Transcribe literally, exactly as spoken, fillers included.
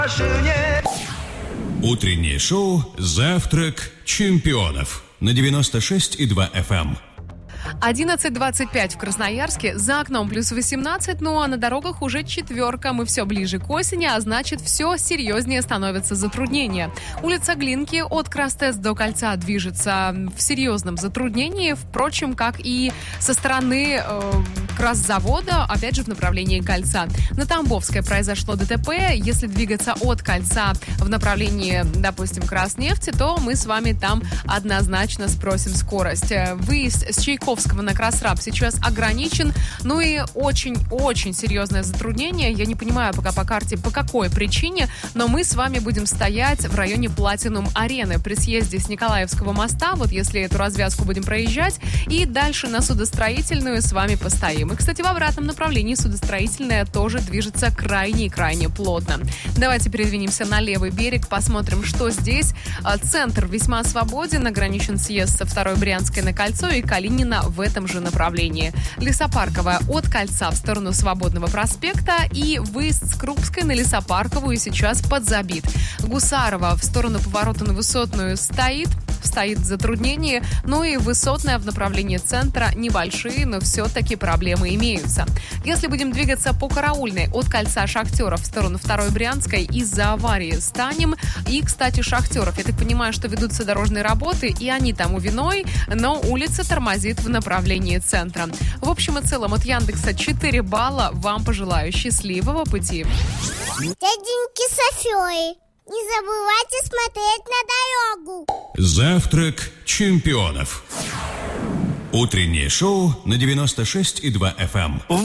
Утреннее шоу «Завтрак чемпионов» на девяносто шесть и два эф эм. одиннадцать двадцать пять в Красноярске, за окном плюс восемнадцать, ну а на дорогах уже четверка. Мы все ближе к осени, а значит, все серьезнее становятся затруднения. Улица Глинки от Крастес до Кольца движется в серьезном затруднении, впрочем, как и со стороны э, Красзавода, опять же, в направлении Кольца. На Тамбовской произошло ДТП. Если двигаться от Кольца в направлении, допустим, Краснефти, то мы с вами там однозначно спросим скорость. Выезд с Чайковского на Красраб сейчас ограничен. Ну и очень-очень серьезное затруднение. Я не понимаю пока по карте, по какой причине, но мы с вами будем стоять в районе Платинум-арены при съезде с Николаевского моста. Вот если эту развязку будем проезжать. И дальше на Судостроительную с вами постоим. И, кстати, в обратном направлении Судостроительная тоже движется крайне и крайне плотно. Давайте передвинемся на левый берег, посмотрим, что здесь. Центр весьма свободен, ограничен съезд со второй Брянской на Кольцо и Калинина в этом же направлении. Лесопарковая от Кольца в сторону Свободного проспекта и выезд с Крупской на Лесопарковую сейчас подзабит. Гусарова в сторону поворота на Высотную стоит, стоит в затруднении, ну и Высотная в направлении центра небольшие, но все-таки проблемы имеются. Если будем двигаться по Караульной от Кольца Шахтеров в сторону второй Брянской, из-за аварии станем. И, кстати, Шахтеров, я так понимаю, что ведутся дорожные работы, и они тому виной, но улица тормозит в направлении центра. В общем и целом от Яндекса четыре балла. Вам пожелаю счастливого пути. Дяденьки Софёй, не забывайте смотреть на дорогу. «Завтрак чемпионов». Утреннее шоу на девяносто шесть и два эф эм.